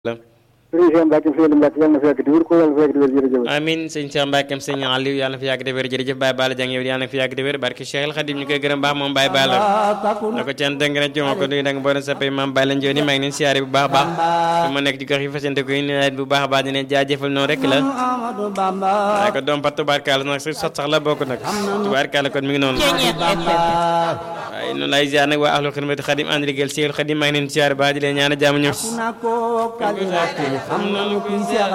sëriñ Cheikh Mbacke Seydou Mbacke yàlla na fi yàgg di wér ko yàlla na fi yàgg di wér jërëjëf. amiin sëñ Cheikh Mbacke sëñ Aliou yàlla na fi yàgg di wér jërëjëf Baye Balla Dieng yow yàlla na fi yàgg di wér barke Cheikh El Khadim ñu koy gërëm baax moom Baye Balla na ko cant nga ci ma ko nuyu da nga boole sa pay maam Baye la Ndioni maa ngi leen siyaare bu baax a baax su ma nekk ci gox yi fasante ko indi bu baax a baax di leen jaajëfal noonu rek la waaye ko doom pat tubaarkàlla nag si sot sax la bokk nag tubaarkàlla kon mi ngi noonu waaye noonu lay ziar nag waa ahlu xidmati Xadim ànd liggéeyal Cheikh El Khadim maa ngi leen siyaare baax di leen ñaan a jàmm ñëw